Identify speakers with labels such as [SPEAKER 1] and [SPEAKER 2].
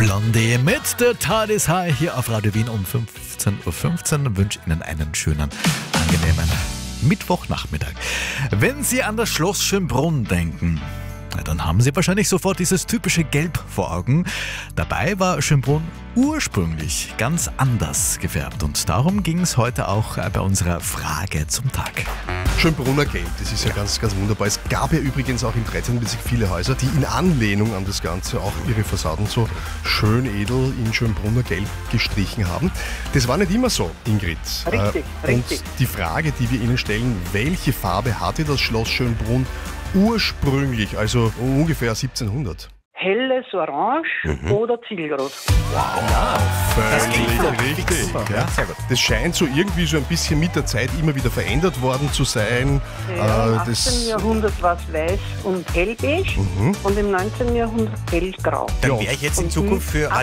[SPEAKER 1] Blondie mit der Tageshigh hier auf Radio Wien um 15.15 Uhr. Wünsche Ihnen einen schönen, angenehmen Mittwochnachmittag. Wenn Sie an das Schloss Schönbrunn denken, dann haben Sie wahrscheinlich sofort dieses typische Gelb vor Augen. Dabei war Schönbrunn ursprünglich ganz anders gefärbt und darum ging es heute auch bei unserer Frage zum Tag.
[SPEAKER 2] Schönbrunner Gelb, das ist ja ganz, ganz wunderbar. Es gab ja übrigens auch im 13. Bezirk viele Häuser, die in Anlehnung an das Ganze auch ihre Fassaden so schön edel in Schönbrunner Gelb gestrichen haben. Das war nicht immer so, Ingrid.
[SPEAKER 3] Richtig.
[SPEAKER 2] Und die Frage, die wir Ihnen stellen, welche Farbe hatte das Schloss Schönbrunn ursprünglich, also ungefähr 1700?
[SPEAKER 3] Helles Orange oder Zielrot.
[SPEAKER 2] Völlig richtig. Ja.
[SPEAKER 1] Sehr gut.
[SPEAKER 2] Das scheint so irgendwie so ein bisschen mit der Zeit immer wieder verändert worden zu sein.
[SPEAKER 3] Ja, im 18. Jahrhundert war es weiß und hellbeige und im 19. Jahrhundert hellgrau.
[SPEAKER 1] Dann wäre ich jetzt in Zukunft für